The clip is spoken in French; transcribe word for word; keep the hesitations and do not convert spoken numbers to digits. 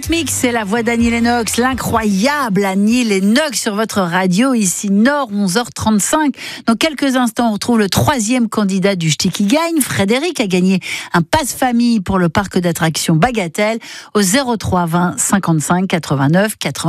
Hot Mix, c'est la voix d'Annie Lennox, l'incroyable Annie Lennox sur votre radio, ici Nord, onze heures trente-cinq. Dans quelques instants, on retrouve le troisième candidat du Ch'ti qui gagne. Frédéric a gagné un passe-famille pour le parc d'attractions Bagatelle au zéro trois vingt cinquante-cinq quatre-vingt-neuf quatre-vingt-neuf.